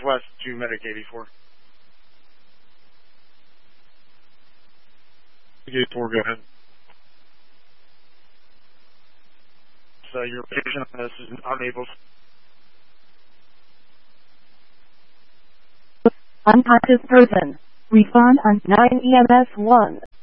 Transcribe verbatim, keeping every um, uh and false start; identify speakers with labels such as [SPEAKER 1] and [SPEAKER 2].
[SPEAKER 1] Northwest to Medic eighty-four. eighty-four, go ahead. So your patient on this is unable
[SPEAKER 2] to... Unconscious person. Respond on nine E M S one.